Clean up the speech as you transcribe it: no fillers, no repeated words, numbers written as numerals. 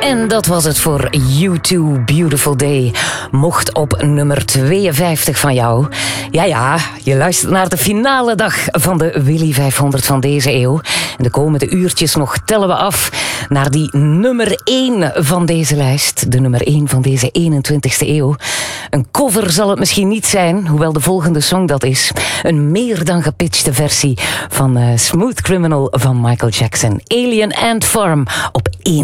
En dat was het voor U2 Beautiful Day. Mocht op nummer 52 van jou. Ja, je luistert naar de finale dag van de Willy 500 van deze eeuw. En de komende uurtjes nog tellen we af naar die nummer 1 van deze lijst. De nummer 1 van deze 21ste eeuw. Een cover zal het misschien niet zijn, hoewel de volgende song dat is. Een meer dan gepitchte versie van Smooth Criminal van Michael Jackson. Alien Ant Farm op 1.